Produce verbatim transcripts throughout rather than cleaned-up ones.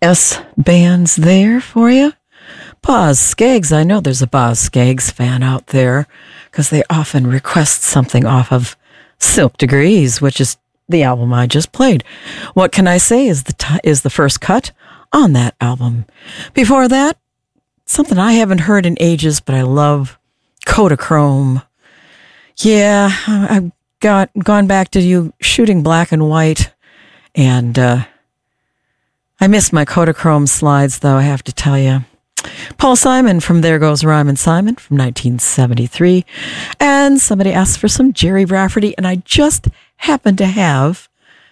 S bands there for you. Boz Scaggs, I know there's a Boz Scaggs fan out there because they often request something off of Silk Degrees, which is the album I just played. What Can I Say is the t- is the first cut on that album. Before that, something I haven't heard in ages, but I love, Kodachrome. Yeah, I've got gone back to you shooting black and white, and uh, I miss my Kodachrome slides, though, I have to tell you. Paul Simon from There Goes Rhymin' Simon from nineteen seventy-three. And somebody asked for some Gerry Rafferty, and I just happen to have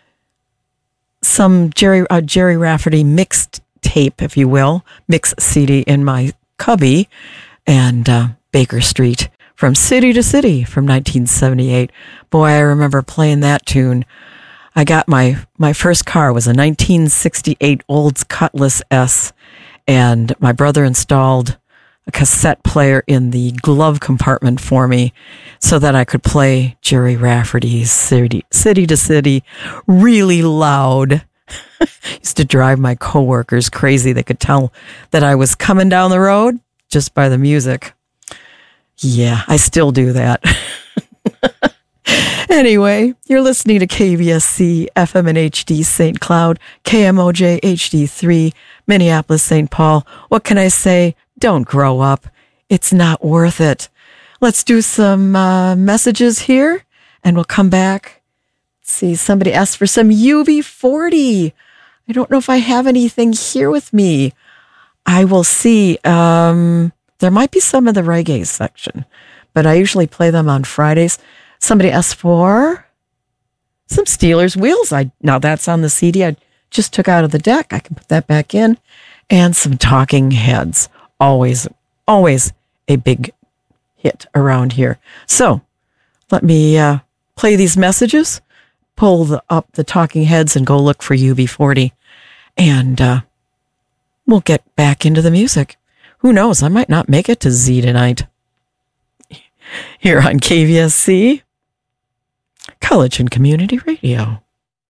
some Gerry uh, Gerry Rafferty mixed tape, if you will, mix C D in my cubby, and uh, Baker Street from City to City from nineteen seventy-eight. Boy, I remember playing that tune. I got my, my first car was a nineteen sixty-eight Olds Cutlass S, and my brother installed a cassette player in the glove compartment for me so that I could play Gerry Rafferty's City, City to City really loud. Used to drive my coworkers crazy. They could tell that I was coming down the road just by the music. Yeah, I still do that. Anyway, you're listening to K V S C, F M and H D Saint Cloud, K M O J H D three, Minneapolis, Saint Paul. What can I say? Don't grow up. It's not worth it. Let's do some uh, messages here, and we'll come back. Let's see, somebody asked for some U B forty. I don't know if I have anything here with me. I will see. Um, there might be some in the reggae section, but I usually play them on Fridays. Somebody asked for some Steelers wheels. I now that's on the C D I just took out of the deck. I can put that back in. And some Talking Heads. Always, always a big hit around here. So let me uh, play these messages, pull the, up the Talking Heads, and go look for U B forty. And uh, we'll get back into the music. Who knows? I might not make it to Z tonight. Here on K V S C, College and Community Radio.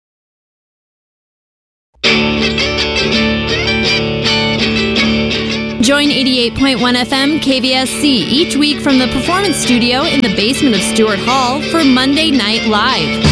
Join eighty-eight point one F M K V S C each week from the Performance Studio in the basement of Stewart Hall for Monday Night Live.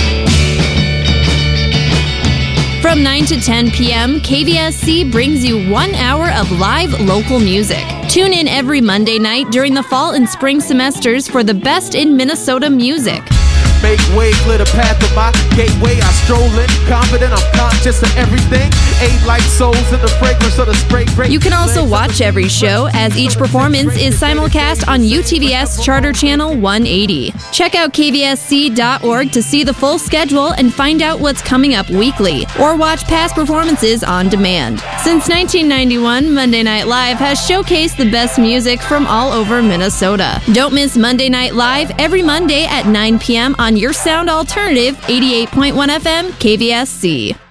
From nine to ten p.m., K V S C brings you one hour of live local music. Tune in every Monday night during the fall and spring semesters for the best in Minnesota music. Make way, clear the path to my gateway. I stroll in, confident, I'm conscious of everything. Eight like souls in the fragrance of the spray. You can also watch every show, as each performance is simulcast on U T V S Charter Channel one eighty. Check out K V S C dot org to see the full schedule and find out what's coming up weekly, or watch past performances on demand. Since nineteen ninety-one, Monday Night Live has showcased the best music from all over Minnesota. Don't miss Monday Night Live every Monday at nine p.m. on your sound alternative, eighty-eight point one F M K V S C.